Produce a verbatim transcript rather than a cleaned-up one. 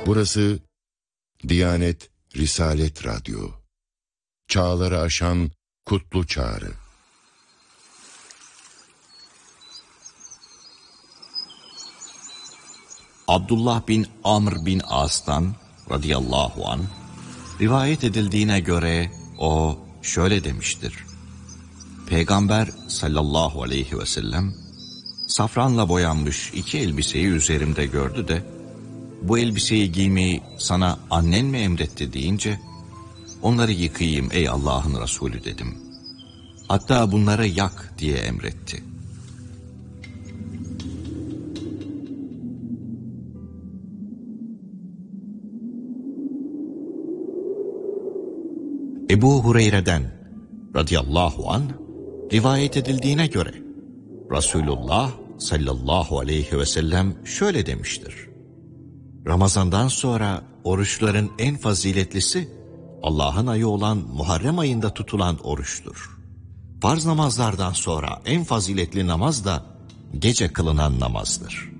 Burası Diyanet Risalet Radyo. Çağları aşan kutlu çağrı. Abdullah bin Amr bin As'tan radıyallahu anh rivayet edildiğine göre o şöyle demiştir. Peygamber sallallahu aleyhi ve sellem safranla boyanmış iki elbiseyi üzerimde gördü de bu elbiseyi giymeyi sana annen mi emretti deyince onları yıkayayım ey Allah'ın Resulü dedim. Hatta bunları yak diye emretti. Ebu Hureyre'den radıyallahu anh rivayet edildiğine göre Resulullah sallallahu aleyhi ve sellem şöyle demiştir. Ramazandan sonra oruçların en faziletlisi Allah'ın ayı olan Muharrem ayında tutulan oruçtur. Farz namazlardan sonra en faziletli namaz da gece kılınan namazdır.